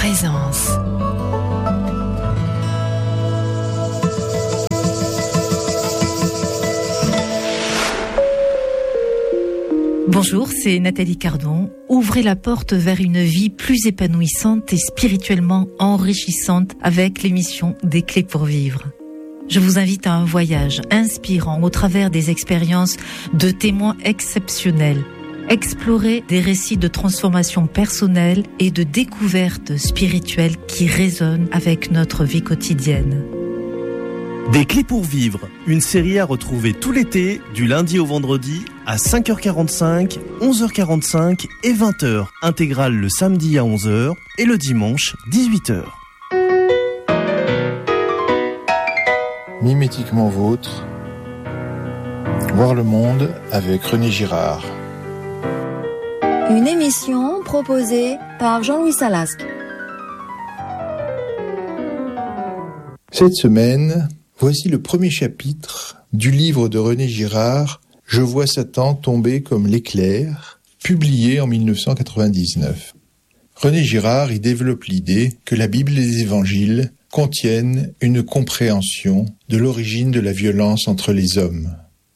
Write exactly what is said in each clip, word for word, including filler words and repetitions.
présence. Bonjour, c'est Nathalie Cardon. Ouvrez la porte vers une vie plus épanouissante et spirituellement enrichissante avec l'émission Des Clés pour Vivre. Je vous invite à un voyage inspirant au travers des expériences de témoins exceptionnels. Explorer des récits de transformation personnelle et de découverte spirituelle qui résonnent avec notre vie quotidienne. Des Clés pour Vivre, une série à retrouver tout l'été, du lundi au vendredi, à cinq heures quarante-cinq, onze heures quarante-cinq et vingt heures. Intégrale le samedi à onze heures et le dimanche dix-huit heures. Mimétiquement vôtre, voir le monde avec René Girard. Une émission proposée par Jean-Louis Salasque. Cette semaine, voici le premier chapitre du livre de René Girard, « Je vois Satan tomber comme l'éclair », publié en dix-neuf cent quatre-vingt-dix-neuf. René Girard y développe l'idée que la Bible et les évangiles contiennent une compréhension de l'origine de la violence entre les hommes.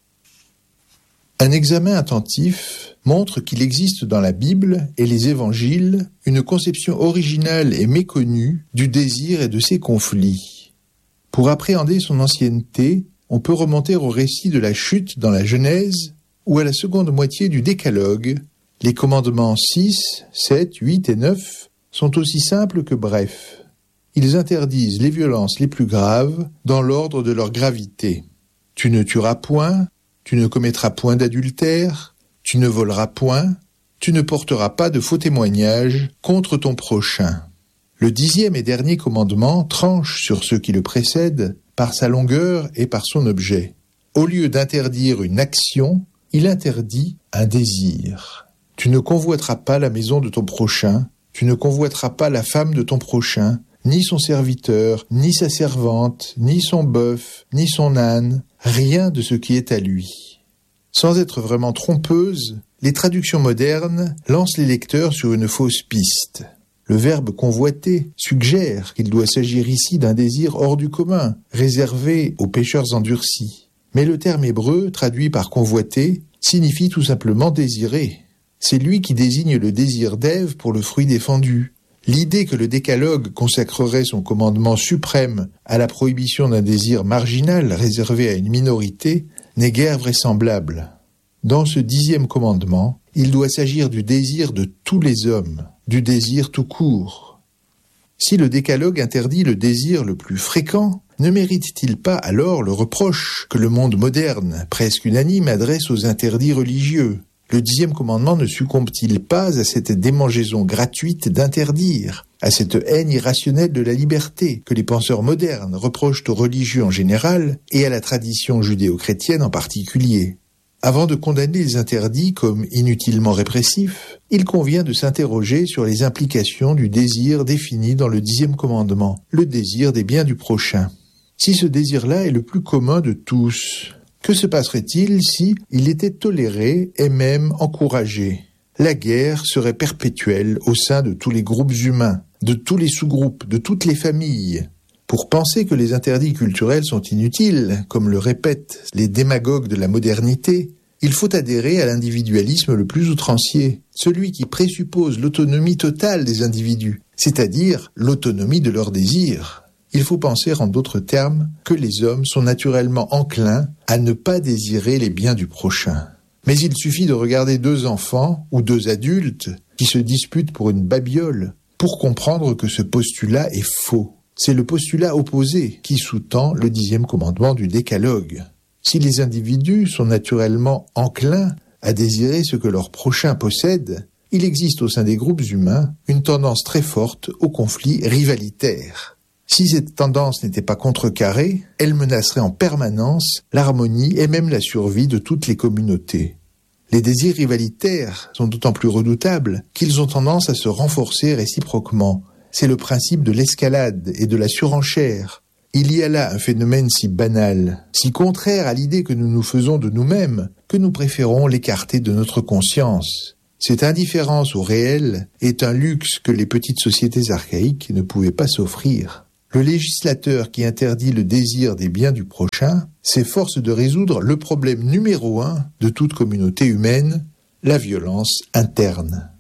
Un examen attentif montre qu'il existe dans la Bible et les évangiles une conception originale et méconnue du désir et de ses conflits. Pour appréhender son ancienneté, on peut remonter au récit de la chute dans la Genèse ou à la seconde moitié du Décalogue. Les commandements six, sept, huit et neuf sont aussi simples que brefs. Ils interdisent les violences les plus graves dans l'ordre de leur gravité. Tu ne tueras point, tu ne commettras point d'adultère, tu ne voleras point, tu ne porteras pas de faux témoignages contre ton prochain. Le dixième et dernier commandement tranche sur ceux qui le précèdent par sa longueur et par son objet. Au lieu d'interdire une action, il interdit un désir. Tu ne convoiteras pas la maison de ton prochain, tu ne convoiteras pas la femme de ton prochain, ni son serviteur, ni sa servante, ni son bœuf, ni son âne, rien de ce qui est à lui. Sans être vraiment trompeuses, les traductions modernes lancent les lecteurs sur une fausse piste. Le verbe convoiter suggère qu'il doit s'agir ici d'un désir hors du commun, réservé aux pécheurs endurcis. Mais le terme hébreu, traduit par convoiter, signifie tout simplement désirer. C'est lui qui désigne le désir d'Ève pour le fruit défendu. L'idée que le Décalogue consacrerait son commandement suprême à la prohibition d'un désir marginal réservé à une minorité n'est guère vraisemblable. Dans ce dixième commandement, il doit s'agir du désir de tous les hommes, du désir tout court. Si le Décalogue interdit le désir le plus fréquent, ne mérite-t-il pas alors le reproche que le monde moderne, presque unanime, adresse aux interdits religieux ? Le dixième commandement ne succombe-t-il pas à cette démangeaison gratuite d'interdire, à cette haine irrationnelle de la liberté que les penseurs modernes reprochent aux religieux en général et à la tradition judéo-chrétienne en particulier ? Avant de condamner les interdits comme inutilement répressifs, il convient de s'interroger sur les implications du désir défini dans le dixième commandement, le désir des biens du prochain. Si ce désir-là est le plus commun de tous, que se passerait-il si il était toléré et même encouragé ? La guerre serait perpétuelle au sein de tous les groupes humains, de tous les sous-groupes, de toutes les familles. Pour penser que les interdits culturels sont inutiles, comme le répètent les démagogues de la modernité, il faut adhérer à l'individualisme le plus outrancier, celui qui présuppose l'autonomie totale des individus, c'est-à-dire l'autonomie de leurs désirs. Il faut penser en d'autres termes que les hommes sont naturellement enclins à ne pas désirer les biens du prochain. Mais il suffit de regarder deux enfants ou deux adultes qui se disputent pour une babiole pour comprendre que ce postulat est faux. C'est le postulat opposé qui sous-tend le dixième commandement du Décalogue. Si les individus sont naturellement enclins à désirer ce que leur prochain possède, il existe au sein des groupes humains une tendance très forte au conflit rivalitaire. Si cette tendance n'était pas contrecarrée, elle menacerait en permanence l'harmonie et même la survie de toutes les communautés. Les désirs rivalitaires sont d'autant plus redoutables qu'ils ont tendance à se renforcer réciproquement. C'est le principe de l'escalade et de la surenchère. Il y a là un phénomène si banal, si contraire à l'idée que nous nous faisons de nous-mêmes, que nous préférons l'écarter de notre conscience. Cette indifférence au réel est un luxe que les petites sociétés archaïques ne pouvaient pas s'offrir. Le législateur qui interdit le désir des biens du prochain s'efforce de résoudre le problème numéro un de toute communauté humaine, la violence interne.